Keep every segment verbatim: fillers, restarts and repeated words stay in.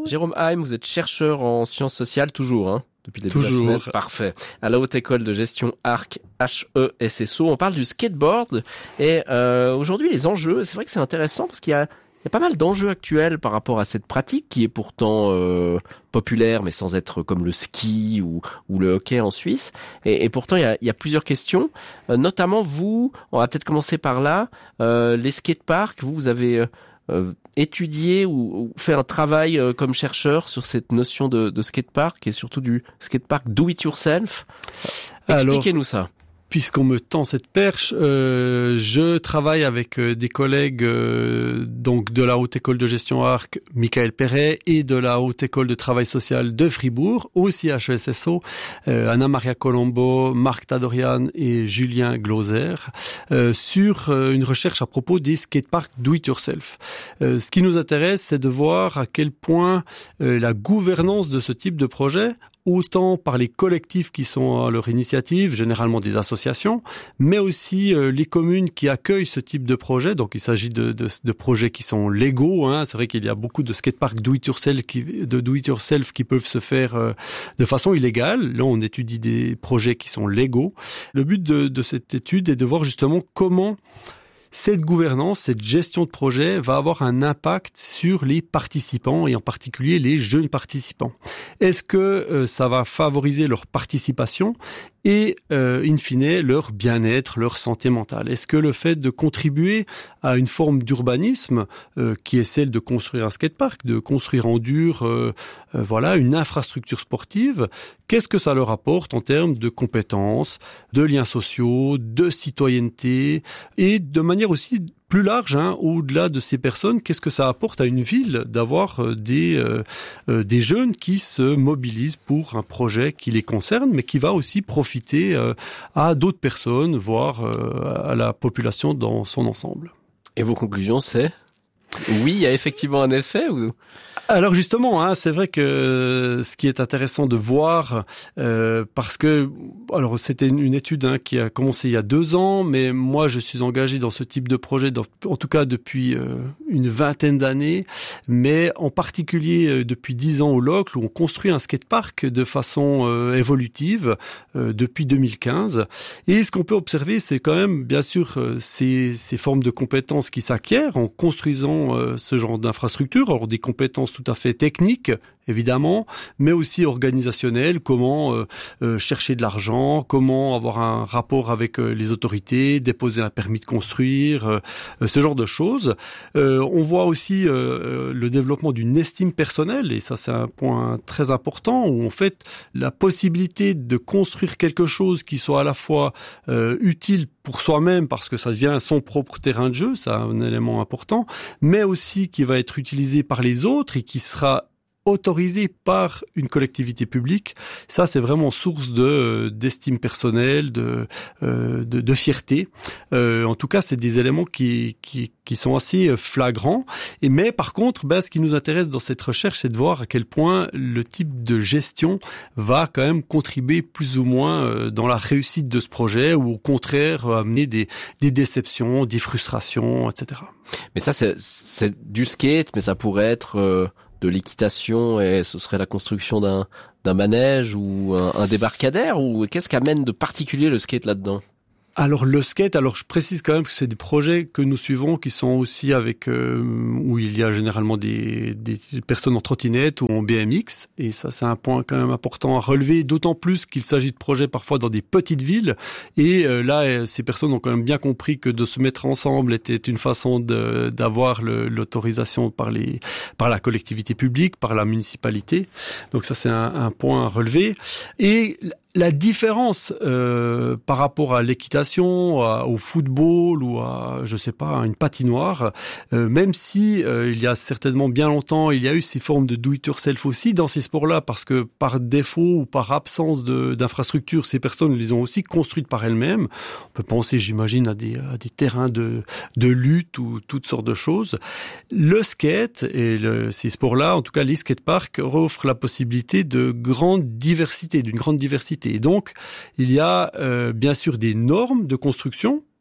Jérôme Heim, vous êtes chercheur en sciences sociales, toujours, hein, depuis le début toujours. de la semaine. Parfait. À la Haute École de Gestion Arc, H E S S O, on parle du skateboard. Et euh, aujourd'hui, les enjeux, c'est vrai que c'est intéressant parce qu'il y a, il y a pas mal d'enjeux actuels par rapport à cette pratique qui est pourtant euh, populaire, mais sans être comme le ski ou, ou le hockey en Suisse. Et, et pourtant, il y a, il y a plusieurs questions. Euh, notamment, vous, on va peut-être commencer par là, euh, les skateparks, vous, vous avez... Euh, Euh, étudier ou, ou faire un travail euh, comme chercheur sur cette notion de, de skatepark et surtout du skatepark do it yourself. Expliquez-nous ça. Puisqu'on me tend cette perche, euh, je travaille avec euh, des collègues euh, donc de la Haute École de Gestion Arc, Michael Perret, et de la Haute École de Travail Social de Fribourg, aussi H E S S O, euh, Anna Maria Colombo, Marc Tadorian et Julien Glauser, euh, sur euh, une recherche à propos des skateparks do-it-yourself. Euh, ce qui nous intéresse, c'est de voir à quel point euh, la gouvernance de ce type de projet, autant par les collectifs qui sont à leur initiative, généralement des associations, mais aussi euh, les communes qui accueillent ce type de projet. Donc il s'agit de, de, de projets qui sont légaux, hein. C'est vrai qu'il y a beaucoup de skateparks do-it-yourself qui, de do-it-yourself qui peuvent se faire euh, de façon illégale. Là, on étudie des projets qui sont légaux. Le but de, de cette étude est de voir justement comment cette gouvernance, cette gestion de projet va avoir un impact sur les participants et en particulier les jeunes participants. Est-ce que euh, ça va favoriser leur participation et, euh, in fine, leur bien-être, leur santé mentale? Est-ce que le fait de contribuer à une forme d'urbanisme euh, qui est celle de construire un skatepark, de construire en dur, euh, euh, voilà, une infrastructure sportive, qu'est-ce que ça leur apporte en termes de compétences, de liens sociaux, de citoyenneté et de manière aussi plus large, hein, au-delà de ces personnes, qu'est-ce que ça apporte à une ville d'avoir euh, des euh, euh, des jeunes qui se mobilisent pour un projet qui les concerne, mais qui va aussi profiter euh, à d'autres personnes, voire euh, à la population dans son ensemble. Et vos conclusions, c'est oui, il y a effectivement un effet ou... Alors justement, hein, c'est vrai que ce qui est intéressant de voir, euh, parce que alors c'était une, une étude hein, qui a commencé il y a deux ans, mais moi je suis engagé dans ce type de projet, dans, en tout cas depuis euh, une vingtaine d'années, mais en particulier euh, depuis dix ans au Locle, où on construit un skatepark de façon euh, évolutive euh, depuis deux mille quinze. Et ce qu'on peut observer, c'est quand même bien sûr euh, ces, ces formes de compétences qui s'acquièrent en construisant euh, ce genre d'infrastructure, alors des compétences tout à fait techniques, évidemment, mais aussi organisationnelles, comment euh, euh, chercher de l'argent, comment avoir un rapport avec euh, les autorités, déposer un permis de construire, euh, ce genre de choses. Euh, on voit aussi euh, le développement d'une estime personnelle, et ça c'est un point très important, où en fait la possibilité de construire quelque chose qui soit à la fois euh, utile pour soi-même, parce que ça devient son propre terrain de jeu, c'est un élément important, mais aussi qui va être utilisé par les autres et qui sera autorisé par une collectivité publique. Ça, c'est vraiment source de d'estime personnelle, de euh, de, de fierté. Euh, en tout cas, c'est des éléments qui qui qui sont assez flagrants. Et mais par contre, ben, ce qui nous intéresse dans cette recherche, c'est de voir à quel point le type de gestion va quand même contribuer plus ou moins dans la réussite de ce projet, ou au contraire amener des des déceptions, des frustrations, et cetera. Mais ça, c'est c'est du skate, mais ça pourrait être euh... de l'équitation, et ce serait la construction d'un d'un manège ou un, un débarcadère, ou qu'est-ce qu'amène de particulier le skate là-dedans? Alors le skate, alors je précise quand même que c'est des projets que nous suivons qui sont aussi avec euh, où il y a généralement des, des personnes en trottinette ou en B M X, et ça c'est un point quand même important à relever, d'autant plus qu'il s'agit de projets parfois dans des petites villes, et euh, là ces personnes ont quand même bien compris que de se mettre ensemble était une façon de, d'avoir le, l'autorisation par les par la collectivité publique, par la municipalité. Donc ça c'est un, un point à relever. Et la différence euh, par rapport à l'équitation, à, au football ou à, je sais pas, à une patinoire, euh, même si euh, il y a certainement bien longtemps, il y a eu ces formes de do-it-yourself aussi dans ces sports-là, parce que par défaut ou par absence de, d'infrastructures, ces personnes les ont aussi construites par elles-mêmes. On peut penser, j'imagine, à des, à des terrains de, de lutte ou toutes sortes de choses. Le skate et le, ces sports-là, en tout cas les skateparks, offrent la possibilité de grande diversité, d'une grande diversité. Et donc, il y a euh, bien sûr des normes de construction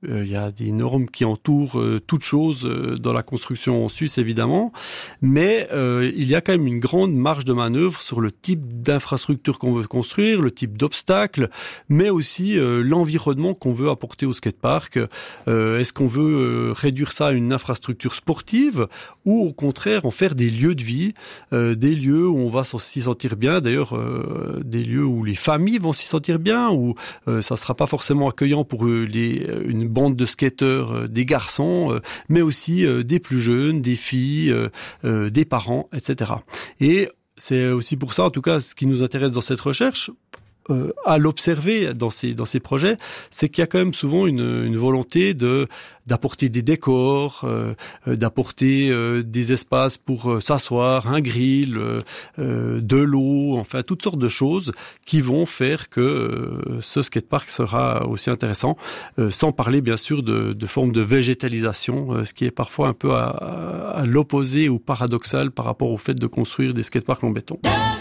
Euh, il y a des normes qui entourent euh, toute chose euh, dans la construction en Suisse, évidemment, mais euh, il y a quand même une grande marge de manœuvre sur le type d'infrastructure qu'on veut construire, le type d'obstacle, mais aussi euh, l'environnement qu'on veut apporter au skatepark. Euh, est-ce qu'on veut euh, réduire ça à une infrastructure sportive ou au contraire en faire des lieux de vie, euh, des lieux où on va s'y sentir bien, d'ailleurs euh, des lieux où les familles vont s'y sentir bien, où euh, ça sera pas forcément accueillant pour euh, les, une bande de skateurs, euh, des garçons, euh, mais aussi euh, des plus jeunes, des filles, euh, euh, des parents, et cetera. Et c'est aussi pour ça, en tout cas, ce qui nous intéresse dans cette recherche, Euh, à l'observer dans ces dans ces projets, c'est qu'il y a quand même souvent une, une volonté de d'apporter des décors, euh, d'apporter euh, des espaces pour euh, s'asseoir, un grill, euh, euh, de l'eau, enfin toutes sortes de choses qui vont faire que euh, ce skatepark sera aussi intéressant, euh, sans parler bien sûr de, de formes de végétalisation, euh, ce qui est parfois un peu à, à l'opposé ou paradoxal par rapport au fait de construire des skateparks en béton.